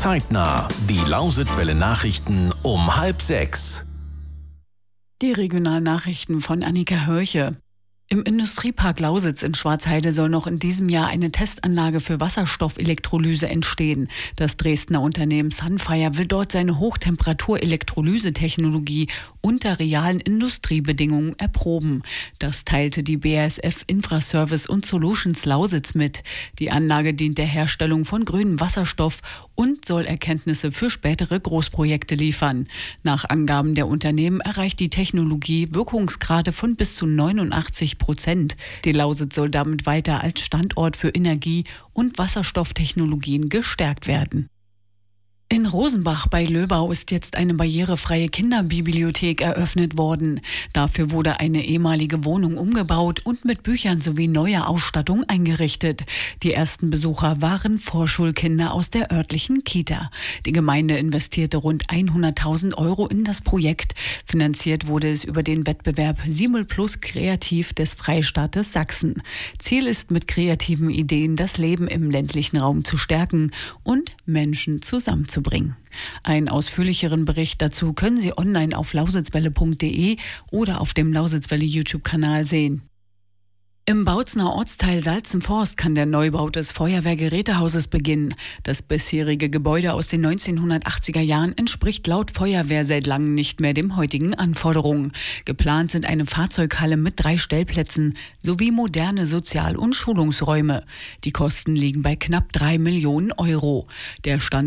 Zeitnah. Die Lausitzwelle Nachrichten um 5:30. Die Regionalnachrichten von Annika Hörche. Im Industriepark Lausitz in Schwarzheide soll noch in diesem Jahr eine Testanlage für Wasserstoffelektrolyse entstehen. Das Dresdner Unternehmen Sunfire will dort seine Hochtemperatur-Elektrolyse-Technologie unter realen Industriebedingungen erproben. Das teilte die BASF Infraservice und Solutions Lausitz mit. Die Anlage dient der Herstellung von grünem Wasserstoff und soll Erkenntnisse für spätere Großprojekte liefern. Nach Angaben der Unternehmen erreicht die Technologie Wirkungsgrade von bis zu 89%. Die Lausitz soll damit weiter als Standort für Energie- und Wasserstofftechnologien gestärkt werden. In Rosenbach bei Löbau ist jetzt eine barrierefreie Kinderbibliothek eröffnet worden. Dafür wurde eine ehemalige Wohnung umgebaut und mit Büchern sowie neuer Ausstattung eingerichtet. Die ersten Besucher waren Vorschulkinder aus der örtlichen Kita. Die Gemeinde investierte rund 100.000 € in das Projekt. Finanziert wurde es über den Wettbewerb Simul Plus Kreativ des Freistaates Sachsen. Ziel ist, mit kreativen Ideen das Leben im ländlichen Raum zu stärken und Menschen zusammenzubringen. Einen ausführlicheren Bericht dazu können Sie online auf lausitzwelle.de oder auf dem Lausitzwelle YouTube-Kanal sehen. Im Bautzner Ortsteil Salzenforst kann der Neubau des Feuerwehrgerätehauses beginnen. Das bisherige Gebäude aus den 1980er Jahren entspricht laut Feuerwehr seit langem nicht mehr den heutigen Anforderungen. Geplant sind eine Fahrzeughalle mit 3 Stellplätzen sowie moderne Sozial- und Schulungsräume. Die Kosten liegen bei knapp 3 Millionen €. Der Stand